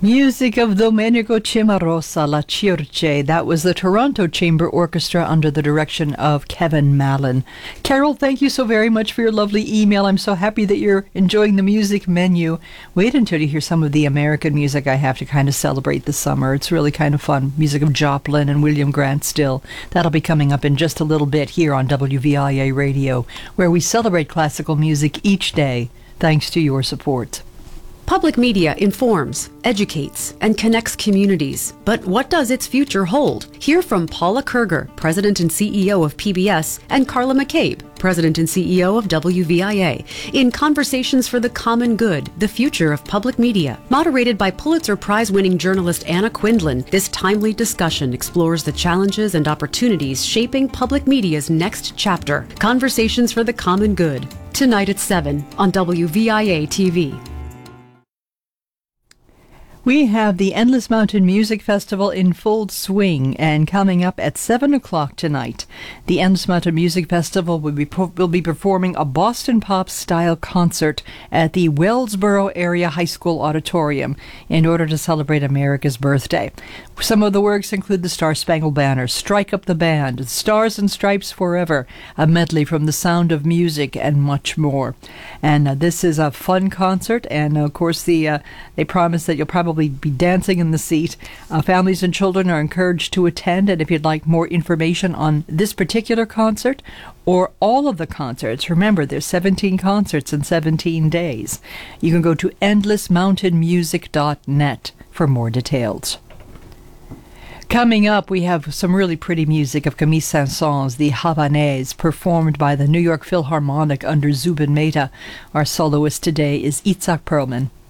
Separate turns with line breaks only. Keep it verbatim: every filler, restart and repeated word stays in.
Music of Domenico Cimarosa, La Circe. That was the Toronto Chamber Orchestra under the direction of Kevin Mallon. Carol, thank you so very much for your lovely email. I'm so happy that you're enjoying the music menu. Wait until you hear some of the American music I have to kind of celebrate the summer. It's really kind of fun. Music of Joplin and William Grant Still. That'll be coming up in just a little bit here on W V I A Radio, where we celebrate classical music each day, thanks to your support.
Public media informs, educates, and connects communities. But what does its future hold? Hear from Paula Kerger, President and C E O of P B S, and Carla McCabe, President and C E O of W V I A, in Conversations for the Common Good, the Future of Public Media. Moderated by Pulitzer Prize-winning journalist Anna Quindlen, this timely discussion explores the challenges and opportunities shaping public media's next chapter. Conversations for the Common Good, tonight at seven on W V I A T V.
We have the Endless Mountain Music Festival in full swing, and coming up at seven o'clock tonight, the Endless Mountain Music Festival will be, will be performing a Boston Pop-style concert at the Wellsboro Area High School Auditorium in order to celebrate America's birthday. Some of the works include the Star-Spangled Banner, Strike Up the Band, Stars and Stripes Forever, a medley from The Sound of Music, and much more. And uh, this is a fun concert, and uh, of course the uh, they promise that you'll probably be dancing in the seat. Uh, families and children are encouraged to attend, and if you'd like more information on this particular concert or all of the concerts, remember there's seventeen concerts in seventeen days. You can go to endless mountain music dot net for more details. Coming up, we have some really pretty music of Camille Saint-Saëns, the Havanaise, performed by the New York Philharmonic under Zubin Mehta. Our soloist today is Itzhak Perlman.